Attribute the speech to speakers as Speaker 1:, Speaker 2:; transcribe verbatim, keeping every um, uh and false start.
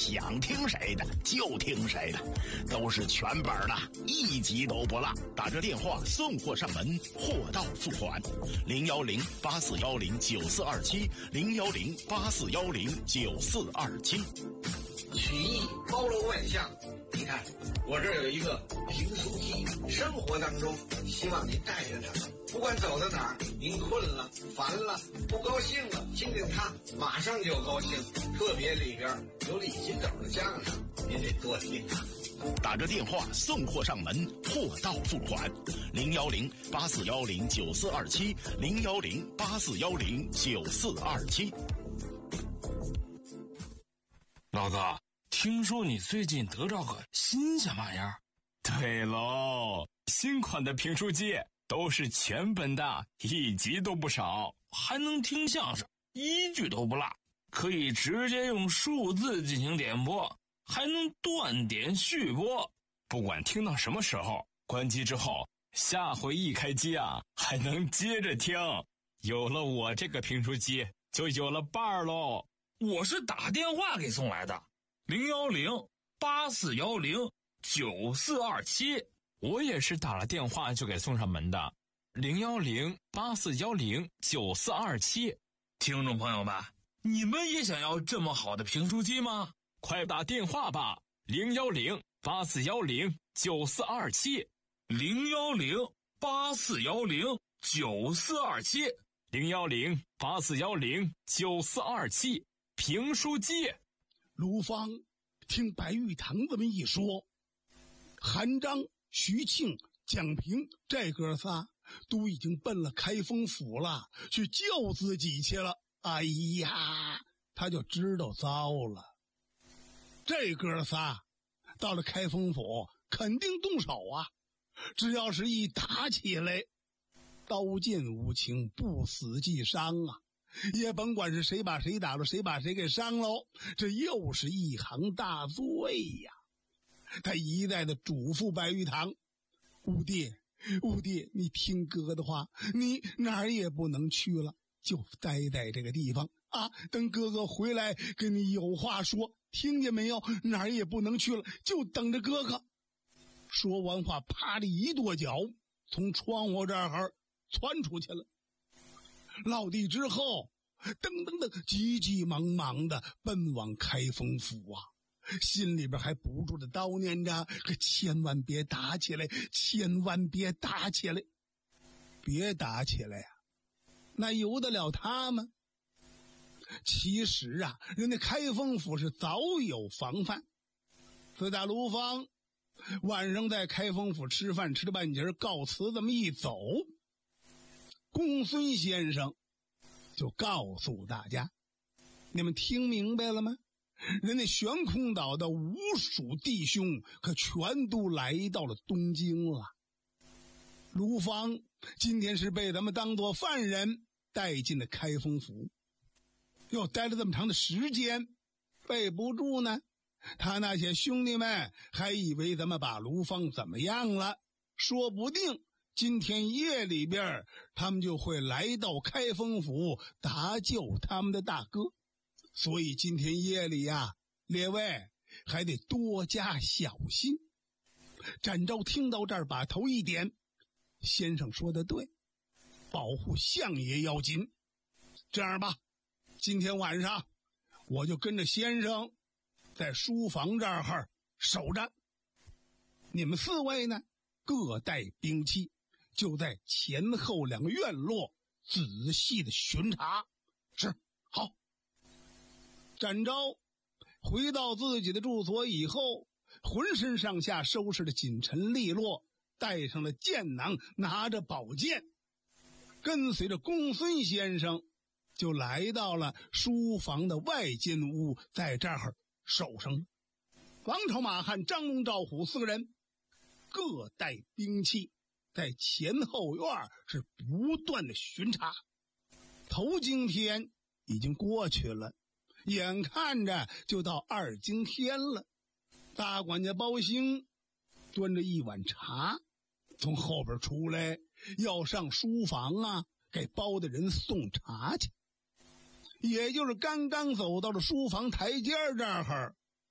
Speaker 1: 想听谁的就听谁的，都是全本的，一集都不落。打着电话送货上门，货到付款。零幺零八四幺零九四二七，零幺零八四幺零九四二七。
Speaker 2: 曲艺包罗万象，你看我这儿有一个评书机，生活当中希望您带着它，不管走到哪儿，您困了、烦了、不高兴了，听听它，马上就高兴。特别里边有李金斗的相声，您得多听啊。
Speaker 1: 打着电话送货上门，货到付款。零幺零八四幺零九四二七，零幺零八四幺零九四二七。
Speaker 3: 老子听说你最近得着个新鲜玩意儿？
Speaker 4: 对喽，新款的评书机都是全本的，一集都不少，
Speaker 3: 还能听相声，一句都不落，可以直接用数字进行点播，还能断点续播，
Speaker 4: 不管听到什么时候，关机之后下回一开机啊，还能接着听。有了我这个评书机，就有了伴儿喽。
Speaker 3: 我是打电话给送来的，零幺零八四幺零九四二七。
Speaker 4: 我也是打了电话就给送上门的，零幺零八四幺零九四二七。
Speaker 3: 听众朋友们，你们也想要这么好的评书机吗？
Speaker 4: 快打电话吧，零幺零八四幺零九四二七，
Speaker 3: 零幺零八四幺零九四二七，
Speaker 4: 零幺零八四幺零九四二七。评书机。
Speaker 5: 卢芳听白玉堂这么一说，韩章、徐庆、蒋平这哥仨都已经奔了开封府了，去救自己去了。哎呀，他就知道糟了。这哥仨到了开封府肯定动手啊，只要是一打起来，刀剑无情，不死即伤啊，也甭管是谁把谁打了，谁把谁给伤喽，这又是一行大罪呀。他一再的嘱咐白玉堂，五弟五弟，你听哥的话，你哪儿也不能去了，就待在这个地方啊，等哥哥回来跟你有话说，听见没有？哪儿也不能去了，就等着哥哥。说完话，啪的一跺脚，从窗户这儿窜出去了。落地之后，噔噔噔，急急忙忙的奔往开封府啊，心里边还不住的叨念着，可千万别打起来，千万别打起来，别打起来呀、啊，那由得了他吗？其实啊，人家开封府是早有防范。自打卢芳晚上在开封府吃饭吃了半截，告辞这么一走，公孙先生就告诉大家，你们听明白了吗？人家悬空岛的无数弟兄可全都来到了东京了。卢芳今天是被咱们当作犯人带进了开封府，又待了这么长的时间，背不住呢。他那些兄弟们还以为咱们把卢芳怎么样了，说不定今天夜里边他们就会来到开封府搭救他们的大哥。所以今天夜里呀、啊，列位还得多加小心。展昭听到这儿把头一点，先生说的对，保护相爷要紧。这样吧，今天晚上我就跟着先生在书房这儿守着，你们四位呢各带兵器，就在前后两个院落仔细的巡查。是，好。展昭回到自己的住所以后，浑身上下收拾的紧陈利落，带上了剑囊，拿着宝剑，跟随着公孙先生就来到了书房的外间屋，在这儿守上。王朝、马汉、张龙、赵虎四个人各带兵器，在前后院是不断的巡查。头经天已经过去了，眼看着就到二更天了。大管家包兴端着一碗茶从后边出来，要上书房啊，给包的人送茶去。也就是刚刚走到了书房台阶这儿，